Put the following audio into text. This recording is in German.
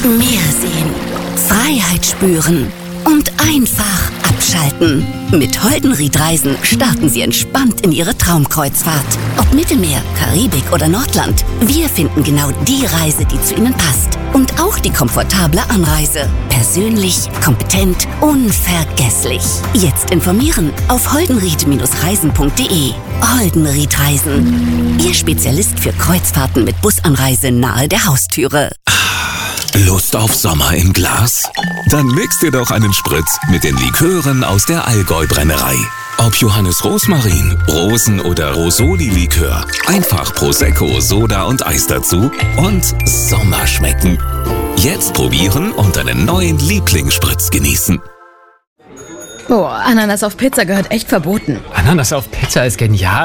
Meer sehen, Freiheit spüren und einfach abschalten. Mit Holdenried Reisen starten Sie entspannt in Ihre Traumkreuzfahrt. Ob Mittelmeer, Karibik oder Nordland, wir finden genau die Reise, die zu Ihnen passt. Und auch die komfortable Anreise. Persönlich, kompetent, unvergesslich. Jetzt informieren auf holdenried-reisen.de. Holdenried Reisen. Ihr Spezialist für Kreuzfahrten mit Busanreise nahe der Haustüre. Lust auf Sommer im Glas? Dann mix dir doch einen Spritz mit den Likören aus der Allgäu-Brennerei. Ob Johannes Rosmarin, Rosen- oder Rosoli-Likör. Einfach Prosecco, Soda und Eis dazu und Sommer schmecken. Jetzt probieren und deinen neuen Lieblingsspritz genießen. Boah, Ananas auf Pizza gehört echt verboten. Ananas auf Pizza ist genial.